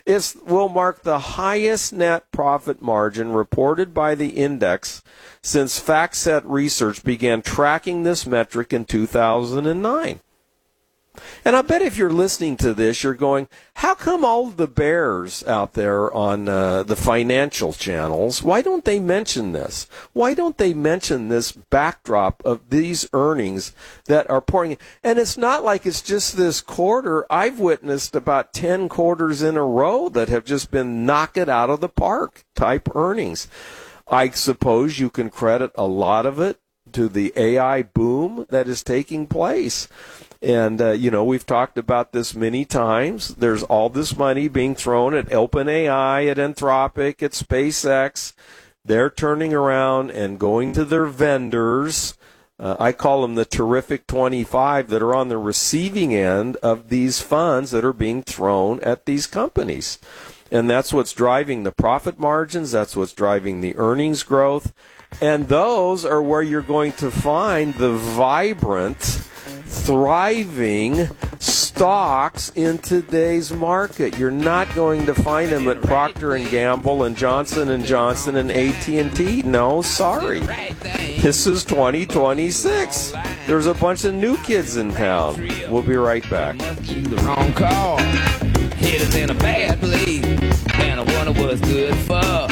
It will mark the highest net profit margin reported by the index since FactSet Research began tracking this metric in 2009. And I bet if you're listening to this, you're going, how come all of the bears out there on the financial channels, why don't they mention this? Why don't they mention this backdrop of these earnings that are pouring in? And it's not like it's just this quarter. I've witnessed about 10 quarters in a row that have just been knock it out of the park type earnings. I suppose you can credit a lot of it to the AI boom that is taking place. And, we've talked about this many times. There's all this money being thrown at OpenAI, at Anthropic, at SpaceX. They're turning around and going to their vendors. I call them the terrific 25 that are on the receiving end of these funds that are being thrown at these companies. And that's what's driving the profit margins. That's what's driving the earnings growth. And those are where you're going to find the vibrant, thriving stocks in today's market. You're not going to find them at Procter & Gamble and Johnson & Johnson and AT&T. No, sorry. This is 2026. There's a bunch of new kids in town. We'll be right back. The wrong call. Hit us in a bad place, and I wonder what's good for.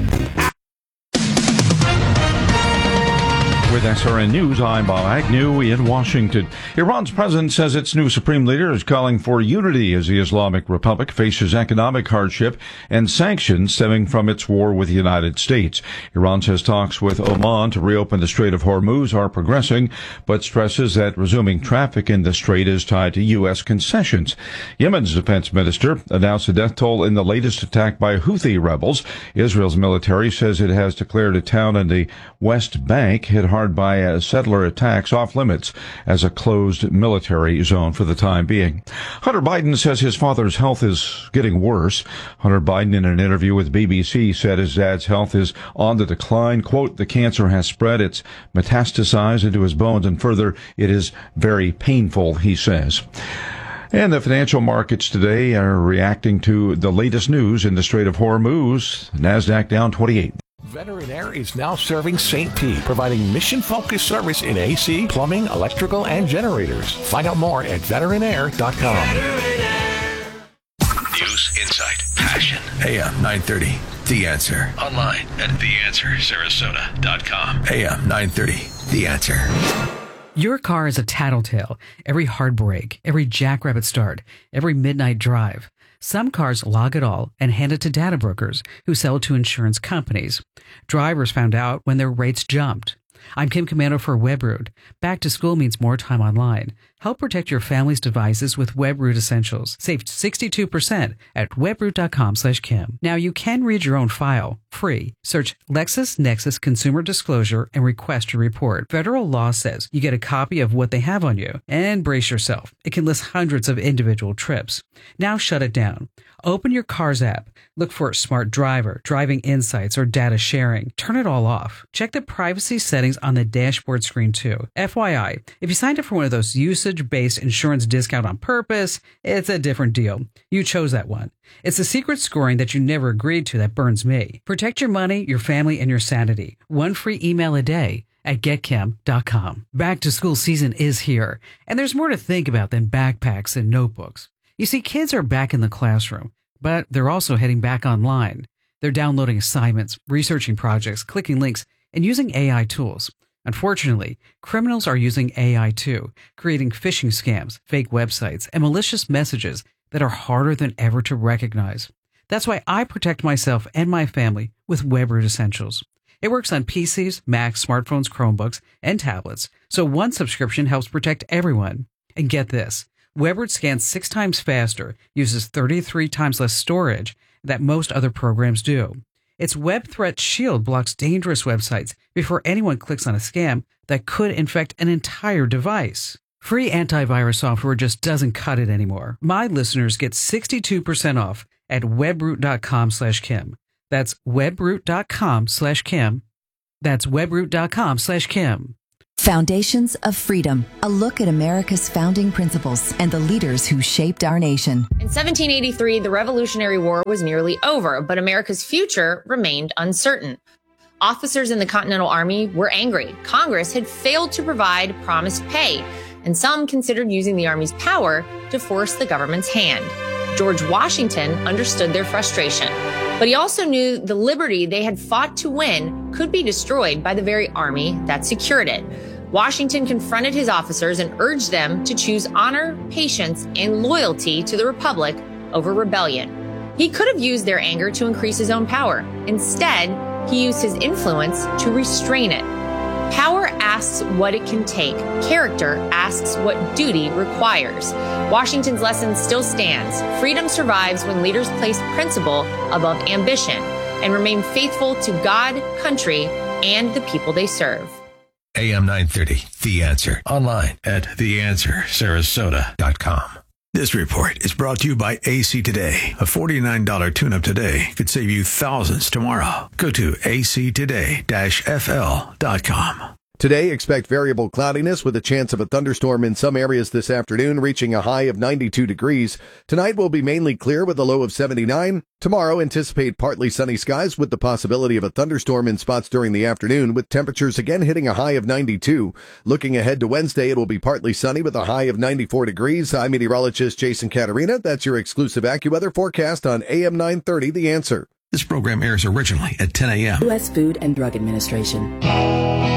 With SRN News, I'm Bob Agnew in Washington. Iran's president says its new supreme leader is calling for unity as the Islamic Republic faces economic hardship and sanctions stemming from its war with the United States. Iran says talks with Oman to reopen the Strait of Hormuz are progressing, but stresses that resuming traffic in the strait is tied to U.S. concessions. Yemen's defense minister announced a death toll in the latest attack by Houthi rebels. Israel's military says it has declared a town in the West Bank hit hard by settler attacks off limits as a closed military zone for the time being. Hunter Biden says his father's health is getting worse. Hunter Biden, in an interview with BBC, said his dad's health is on the decline. Quote, the cancer has spread, it's metastasized into his bones, and further, it is very painful, he says. And the financial markets today are reacting to the latest news in the Strait of Hormuz. NASDAQ down 28. Veteran Air is now serving St. Pete, providing mission-focused service in AC, plumbing, electrical, and generators. Find out more at veteranair.com. News, insight, passion. AM 930, The Answer. Online at theanswersarasota.com. AM 930, The Answer. Your car is a tattletale. Every hard brake, every jackrabbit start, every midnight drive. Some cars log it all and hand it to data brokers who sell it to insurance companies. Drivers found out when their rates jumped. I'm Kim Komando for WebRoot. Back to school means more time online. Help protect your family's devices with WebRoot Essentials. Save 62% at webroot.com/Kim. Now you can read your own file, free. Search LexisNexis Consumer Disclosure and request a report. Federal law says you get a copy of what they have on you. And brace yourself. It can list hundreds of individual trips. Now shut it down. Open your Cars app. Look for Smart Driver, Driving Insights, or Data Sharing. Turn it all off. Check the privacy settings on the dashboard screen too. FYI, if you signed up for one of those usage-based insurance discount on purpose, it's a different deal. You chose that one. It's the secret scoring that you never agreed to that burns me. Protect your money, your family, and your sanity. One free email a day at getchem.com. Back to school season is here, and there's more to think about than backpacks and notebooks. You see, kids are back in the classroom, but they're also heading back online. They're downloading assignments, researching projects, clicking links, and using AI tools. Unfortunately, criminals are using AI too, creating phishing scams, fake websites, and malicious messages that are harder than ever to recognize. That's why I protect myself and my family with WebRoot Essentials. It works on PCs, Macs, smartphones, Chromebooks, and tablets, so one subscription helps protect everyone. And get this. WebRoot scans 6 times faster, uses 33 times less storage than most other programs do. Its Web Threat Shield blocks dangerous websites before anyone clicks on a scam that could infect an entire device. Free antivirus software just doesn't cut it anymore. My listeners get 62% off at webroot.com/Kim. That's webroot.com/Kim. That's webroot.com/Kim. Foundations of Freedom, a look at America's founding principles and the leaders who shaped our nation. In 1783, the Revolutionary War was nearly over, but America's future remained uncertain. Officers in the Continental Army were angry. Congress had failed to provide promised pay, and some considered using the Army's power to force the government's hand. George Washington understood their frustration, but he also knew the liberty they had fought to win could be destroyed by the very army that secured it. Washington confronted his officers and urged them to choose honor, patience, and loyalty to the Republic over rebellion. He could have used their anger to increase his own power. Instead, he used his influence to restrain it. Power asks what it can take. Character asks what duty requires. Washington's lesson still stands. Freedom survives when leaders place principle above ambition and remain faithful to God, country, and the people they serve. AM 930, The Answer. Online at theanswersarasota.com. This report is brought to you by AC Today. A $49 tune-up today could save you thousands tomorrow. Go to actoday-fl.com. Today, expect variable cloudiness with a chance of a thunderstorm in some areas this afternoon, reaching a high of 92 degrees. Tonight will be mainly clear with a low of 79. Tomorrow, anticipate partly sunny skies with the possibility of a thunderstorm in spots during the afternoon, with temperatures again hitting a high of 92. Looking ahead to Wednesday, it will be partly sunny with a high of 94 degrees. I'm meteorologist Jason Caterina. That's your exclusive AccuWeather forecast on AM 930, The Answer. This program airs originally at 10 a.m. U.S. Food and Drug Administration.